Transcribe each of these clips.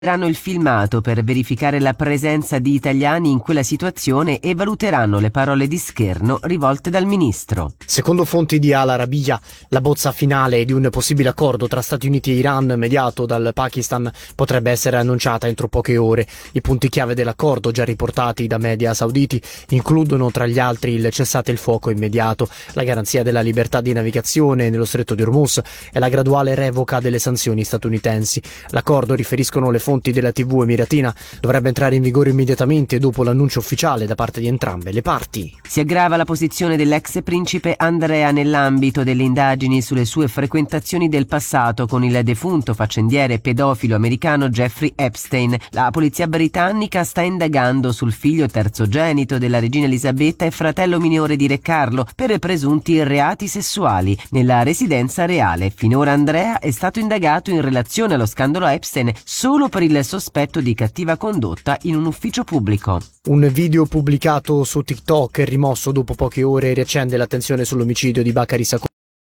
Vedranno il filmato per verificare la presenza di italiani in quella situazione e valuteranno le parole di scherno rivolte dal ministro. Secondo fonti di Al Arabiya, la bozza finale di un possibile accordo tra Stati Uniti e Iran mediato dal Pakistan potrebbe essere annunciata entro poche ore. I punti chiave dell'accordo, già riportati da media sauditi, includono tra gli altri il cessate il fuoco immediato, la garanzia della libertà di navigazione nello stretto di Hormuz e la graduale revoca delle sanzioni statunitensi. L'accordo, riferiscono le fonti della TV emiratina, dovrebbe entrare in vigore immediatamente dopo l'annuncio ufficiale da parte di entrambe le parti. Si aggrava la posizione dell'ex principe Andrea nell'ambito delle indagini sulle sue frequentazioni del passato con il defunto faccendiere pedofilo americano Jeffrey Epstein. La polizia britannica sta indagando sul figlio terzogenito della regina Elisabetta e fratello minore di Re Carlo per presunti reati sessuali nella residenza reale. Finora Andrea è stato indagato in relazione allo scandalo Epstein solo per il sospetto di cattiva condotta in un ufficio pubblico. Un video pubblicato su TikTok e rimosso dopo poche ore riaccende l'attenzione sull'omicidio di Bakary Sakho,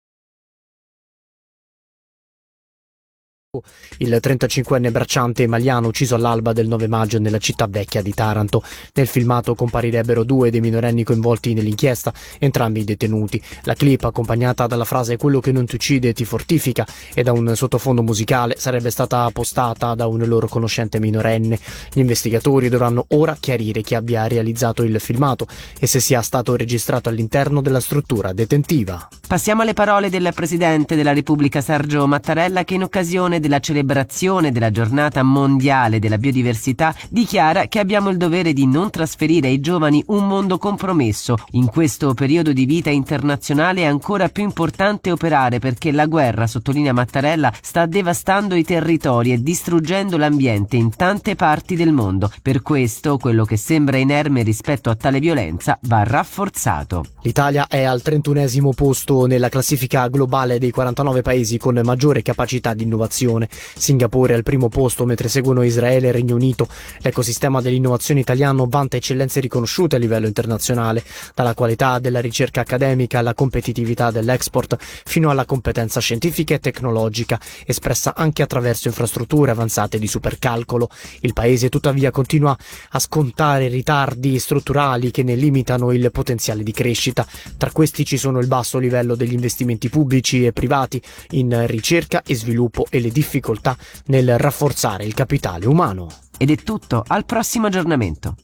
il 35enne bracciante maliano ucciso all'alba del 9 maggio nella città vecchia di Taranto. Nel filmato comparirebbero due dei minorenni coinvolti nell'inchiesta, entrambi detenuti. La clip, accompagnata dalla frase "quello che non ti uccide ti fortifica" e da un sottofondo musicale, sarebbe stata postata da un loro conoscente minorenne. Gli investigatori dovranno ora chiarire chi abbia realizzato il filmato e se sia stato registrato all'interno della struttura detentiva. Passiamo alle parole del Presidente della Repubblica Sergio Mattarella, che in occasione della celebrazione della Giornata Mondiale della Biodiversità dichiara che abbiamo il dovere di non trasferire ai giovani un mondo compromesso. In questo periodo di vita internazionale è ancora più importante operare perché la guerra, sottolinea Mattarella, sta devastando i territori e distruggendo l'ambiente in tante parti del mondo. Per questo quello che sembra inerme rispetto a tale violenza va rafforzato. L'Italia è al 31esimo posto nella classifica globale dei 49 paesi con maggiore capacità di innovazione. Singapore è al primo posto, mentre seguono Israele e Regno Unito. L'ecosistema dell'innovazione italiano vanta eccellenze riconosciute a livello internazionale, dalla qualità della ricerca accademica alla competitività dell'export fino alla competenza scientifica e tecnologica, espressa anche attraverso infrastrutture avanzate di supercalcolo. Il paese tuttavia continua a scontare ritardi strutturali che ne limitano il potenziale di crescita. Tra questi ci sono il basso livello degli investimenti pubblici e privati in ricerca e sviluppo e le difficoltà nel rafforzare il capitale umano. Ed è tutto, al prossimo aggiornamento.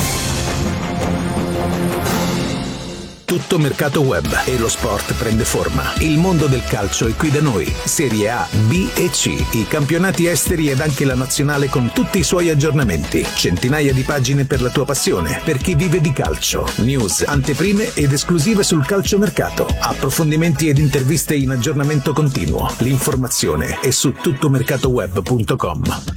Tutto mercato web e lo sport prende forma. Il mondo del calcio è qui da noi. Serie A, B e C, i campionati esteri ed anche la nazionale con tutti i suoi aggiornamenti. Centinaia di pagine per la tua passione, per chi vive di calcio. News, anteprime ed esclusive sul calciomercato. Approfondimenti ed interviste in aggiornamento continuo. L'informazione è su tuttomercatoweb.com.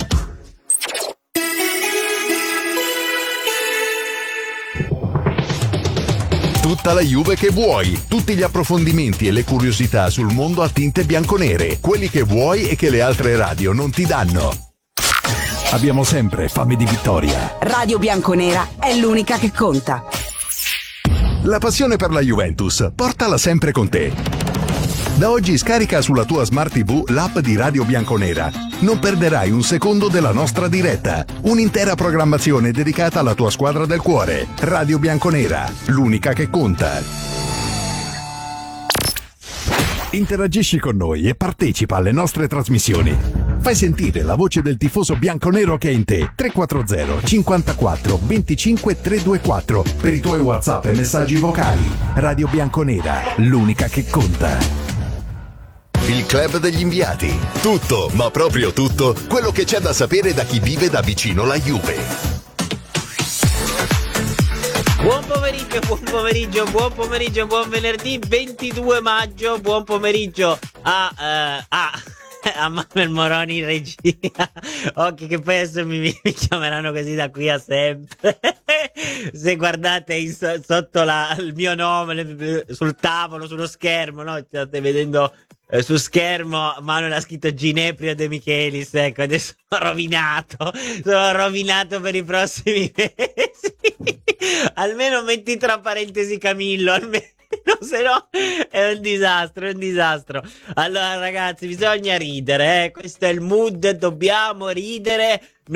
Tutta la Juve che vuoi, tutti gli approfondimenti e le curiosità sul mondo a tinte bianconere, quelli che vuoi e che le altre radio non ti danno. Abbiamo sempre fame di vittoria. Radio Bianconera è l'unica che conta. La passione per la Juventus, portala sempre con te. Da oggi scarica sulla tua Smart TV l'app di Radio Bianconera. Non perderai un secondo della nostra diretta. Un'intera programmazione dedicata alla tua squadra del cuore. Radio Bianconera, l'unica che conta. Interagisci con noi e partecipa alle nostre trasmissioni. Fai sentire la voce del tifoso bianconero che è in te. 340 54 25 324 per i tuoi WhatsApp e messaggi vocali. Radio Bianconera, l'unica che conta. Il club degli inviati. Tutto, ma proprio tutto, quello che c'è da sapere da chi vive da vicino la Juve. Buon pomeriggio, buon venerdì 22 maggio, buon pomeriggio a Manuel Moroni in regia. Occhi che poi adesso mi chiameranno così da qui a sempre. Se guardate sotto il mio nome sul tavolo, sullo schermo, no? State vedendo su schermo Manuel ha scritto Gineprio De Michelis. Ecco, adesso sono rovinato per i prossimi mesi. Almeno metti tra parentesi Camillo, se no è un disastro, è un disastro. Allora ragazzi, bisogna ridere, questo è il mood, dobbiamo ridere.